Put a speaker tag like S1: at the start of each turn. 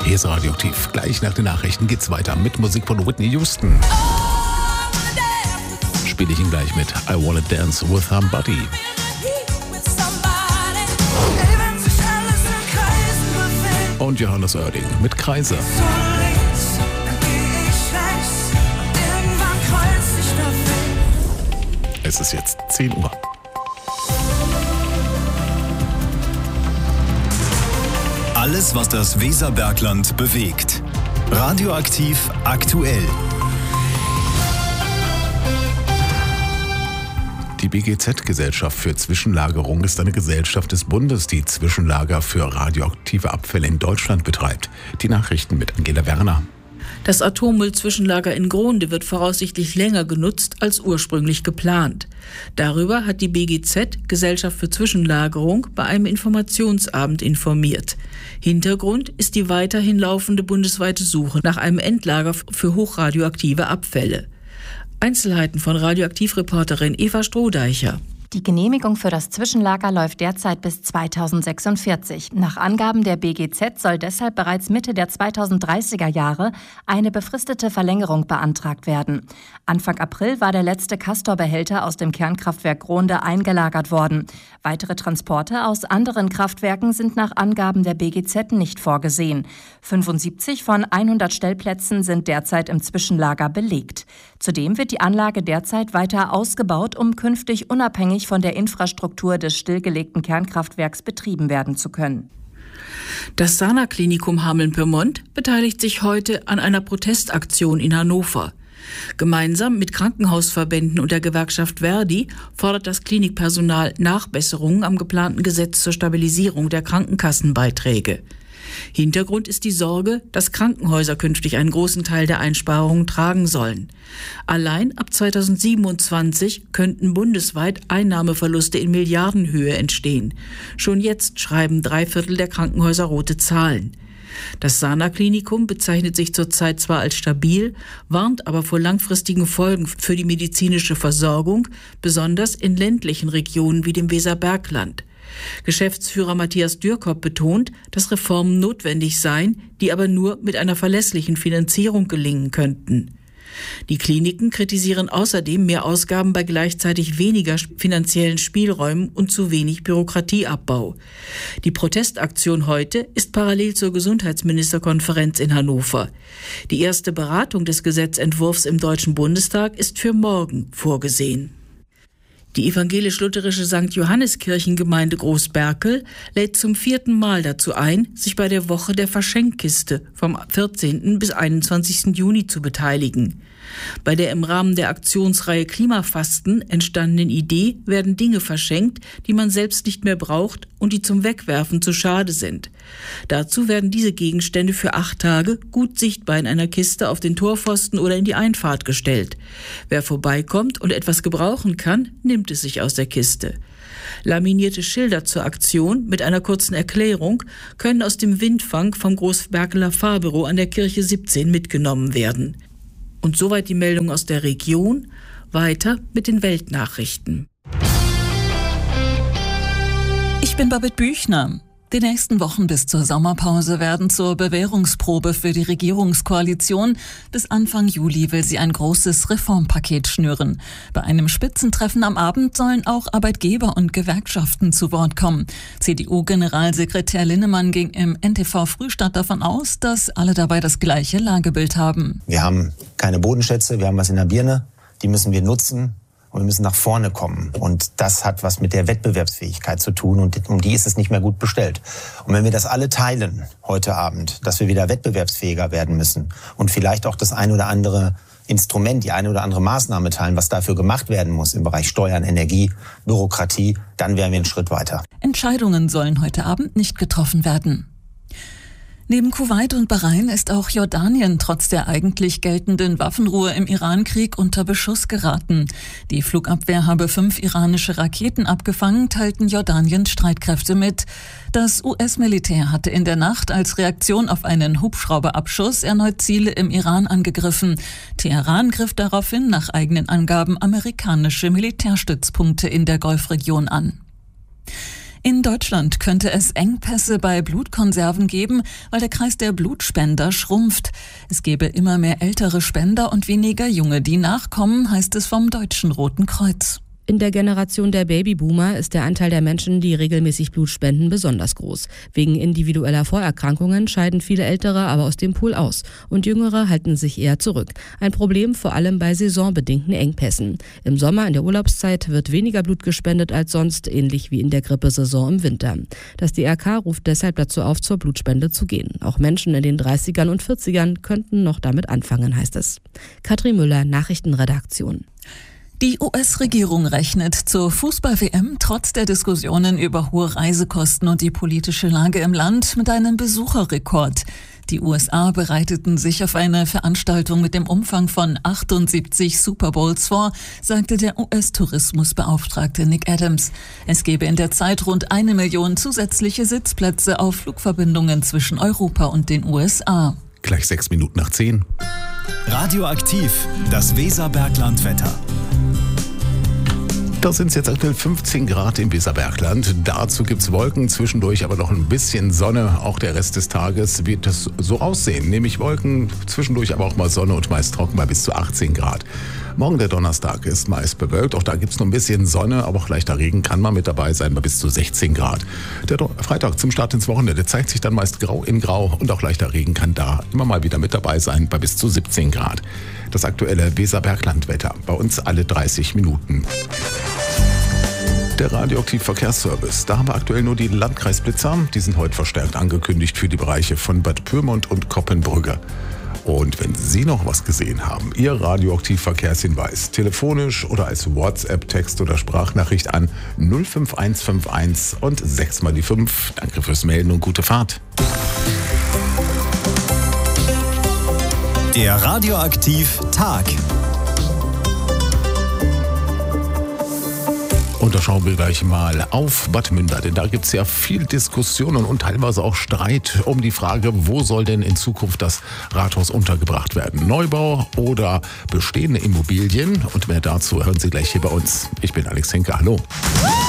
S1: Hier ist Radioaktiv. Gleich nach den Nachrichten geht's weiter mit Musik von Whitney Houston. Spiele ich ihn gleich mit I Wanna Dance With Somebody. Und Johannes Oerding mit Kreise. Es ist jetzt 10 Uhr.
S2: Alles, was das Weserbergland bewegt. Radioaktiv aktuell.
S1: Die BGZ-Gesellschaft für Zwischenlagerung ist eine Gesellschaft des Bundes, die Zwischenlager für radioaktive Abfälle in Deutschland betreibt. Die Nachrichten mit Angela Werner.
S3: Das Atommüllzwischenlager in Grohnde wird voraussichtlich länger genutzt als ursprünglich geplant. Darüber hat die BGZ, Gesellschaft für Zwischenlagerung, bei einem Informationsabend informiert. Hintergrund ist die weiterhin laufende bundesweite Suche nach einem Endlager für hochradioaktive Abfälle. Einzelheiten von Radioaktivreporterin Eva Strohdeicher.
S4: Die Genehmigung für das Zwischenlager läuft derzeit bis 2046. Nach Angaben der BGZ soll deshalb bereits Mitte der 2030er Jahre eine befristete Verlängerung beantragt werden. Anfang April war der letzte Castor-Behälter aus dem Kernkraftwerk Grohnde eingelagert worden. Weitere Transporte aus anderen Kraftwerken sind nach Angaben der BGZ nicht vorgesehen. 75 von 100 Stellplätzen sind derzeit im Zwischenlager belegt. Zudem wird die Anlage derzeit weiter ausgebaut, um künftig unabhängig von der Infrastruktur des stillgelegten Kernkraftwerks betrieben werden zu können.
S3: Das Sana-Klinikum Hameln-Pyrmont beteiligt sich heute an einer Protestaktion in Hannover. Gemeinsam mit Krankenhausverbänden und der Gewerkschaft Verdi fordert das Klinikpersonal Nachbesserungen am geplanten Gesetz zur Stabilisierung der Krankenkassenbeiträge. Hintergrund ist die Sorge, dass Krankenhäuser künftig einen großen Teil der Einsparungen tragen sollen. Allein ab 2027 könnten bundesweit Einnahmeverluste in Milliardenhöhe entstehen. Schon jetzt schreiben 3/4 der Krankenhäuser rote Zahlen. Das Sana-Klinikum bezeichnet sich zurzeit zwar als stabil, warnt aber vor langfristigen Folgen für die medizinische Versorgung, besonders in ländlichen Regionen wie dem Weserbergland. Geschäftsführer Matthias Dürkop betont, dass Reformen notwendig seien, die aber nur mit einer verlässlichen Finanzierung gelingen könnten. Die Kliniken kritisieren außerdem mehr Ausgaben bei gleichzeitig weniger finanziellen Spielräumen und zu wenig Bürokratieabbau. Die Protestaktion heute ist parallel zur Gesundheitsministerkonferenz in Hannover. Die erste Beratung des Gesetzentwurfs im Deutschen Bundestag ist für morgen vorgesehen. Die evangelisch-lutherische St. Johannes-Kirchengemeinde Großberkel lädt zum 4. Mal dazu ein, sich bei der Woche der Verschenkkiste vom 14. bis 21. Juni zu beteiligen. Bei der im Rahmen der Aktionsreihe Klimafasten entstandenen Idee werden Dinge verschenkt, die man selbst nicht mehr braucht und die zum Wegwerfen zu schade sind. Dazu werden diese Gegenstände für 8 Tage gut sichtbar in einer Kiste auf den Torpfosten oder in die Einfahrt gestellt. Wer vorbeikommt und etwas gebrauchen kann, nimmt es sich aus der Kiste. Laminierte Schilder zur Aktion mit einer kurzen Erklärung können aus dem Windfang vom Großberkeler Fahrbüro an der Kirche 17 mitgenommen werden. Und soweit die Meldung aus der Region. Weiter mit den Weltnachrichten.
S5: Ich bin Babette Büchner. Die nächsten Wochen bis zur Sommerpause werden zur Bewährungsprobe für die Regierungskoalition. Bis Anfang Juli will sie ein großes Reformpaket schnüren. Bei einem Spitzentreffen am Abend sollen auch Arbeitgeber und Gewerkschaften zu Wort kommen. CDU-Generalsekretär Linnemann ging im NTV Frühstart davon aus, dass alle dabei das gleiche Lagebild haben.
S6: Wir haben keine Bodenschätze, wir haben was in der Birne, die müssen wir nutzen. Und wir müssen nach vorne kommen. Und das hat was mit der Wettbewerbsfähigkeit zu tun. Und um die ist es nicht mehr gut bestellt. Und wenn wir das alle teilen heute Abend, dass wir wieder wettbewerbsfähiger werden müssen und vielleicht auch das ein oder andere Instrument, die eine oder andere Maßnahme teilen, was dafür gemacht werden muss im Bereich Steuern, Energie, Bürokratie, dann wären wir einen Schritt weiter.
S5: Entscheidungen sollen heute Abend nicht getroffen werden. Neben Kuwait und Bahrain ist auch Jordanien trotz der eigentlich geltenden Waffenruhe im Irankrieg unter Beschuss geraten. Die Flugabwehr habe 5 iranische Raketen abgefangen, teilten Jordaniens Streitkräfte mit. Das US-Militär hatte in der Nacht als Reaktion auf einen Hubschrauberabschuss erneut Ziele im Iran angegriffen. Teheran griff daraufhin nach eigenen Angaben amerikanische Militärstützpunkte in der Golfregion an. In Deutschland könnte es Engpässe bei Blutkonserven geben, weil der Kreis der Blutspender schrumpft. Es gäbe immer mehr ältere Spender und weniger junge, die nachkommen, heißt es vom Deutschen Roten Kreuz.
S7: In der Generation der Babyboomer ist der Anteil der Menschen, die regelmäßig Blut spenden, besonders groß. Wegen individueller Vorerkrankungen scheiden viele Ältere aber aus dem Pool aus und Jüngere halten sich eher zurück. Ein Problem vor allem bei saisonbedingten Engpässen. Im Sommer in der Urlaubszeit wird weniger Blut gespendet als sonst, ähnlich wie in der Grippesaison im Winter. Das DRK ruft deshalb dazu auf, zur Blutspende zu gehen. Auch Menschen in den 30ern und 40ern könnten noch damit anfangen, heißt es. Katrin Müller, Nachrichtenredaktion.
S5: Die US-Regierung rechnet zur Fußball-WM trotz der Diskussionen über hohe Reisekosten und die politische Lage im Land mit einem Besucherrekord. Die USA bereiteten sich auf eine Veranstaltung mit dem Umfang von 78 Super Bowls vor, sagte der US-Tourismusbeauftragte Nick Adams. Es gebe in der Zeit rund 1 Million zusätzliche Sitzplätze auf Flugverbindungen zwischen Europa und den USA.
S1: Gleich 6:06.
S2: Radioaktiv, das Weserberglandwetter.
S1: Da sind es jetzt aktuell 15 Grad im Weserbergland. Dazu gibt es Wolken, zwischendurch aber noch ein bisschen Sonne. Auch der Rest des Tages wird es so aussehen. Nämlich Wolken, zwischendurch aber auch mal Sonne und meist trocken bei bis zu 18 Grad. Morgen der Donnerstag ist meist bewölkt. Auch da gibt es noch ein bisschen Sonne, aber auch leichter Regen kann mal mit dabei sein bei bis zu 16 Grad. Der Freitag zum Start ins Wochenende zeigt sich dann meist grau in grau und auch leichter Regen kann da immer mal wieder mit dabei sein bei bis zu 17 Grad. Das aktuelle Weserberglandwetter bei uns alle 30 Minuten. Der Radioaktiv-Verkehrsservice. Da haben wir aktuell nur die Landkreisblitzer. Die sind heute verstärkt angekündigt für die Bereiche von Bad Pyrmont und Koppenbrügge. Und wenn Sie noch was gesehen haben, Ihr Radioaktiv-Verkehrshinweis, telefonisch oder als WhatsApp, Text oder Sprachnachricht an 05151 und 6 mal die 5. Danke fürs Melden und gute Fahrt.
S2: Der Radioaktiv-Tag.
S1: Und da schauen wir gleich mal auf Bad Münder, denn da gibt es ja viel Diskussionen und teilweise auch Streit um die Frage, wo soll denn in Zukunft das Rathaus untergebracht werden? Neubau oder bestehende Immobilien? Und mehr dazu hören Sie gleich hier bei uns. Ich bin Alex Henke, hallo.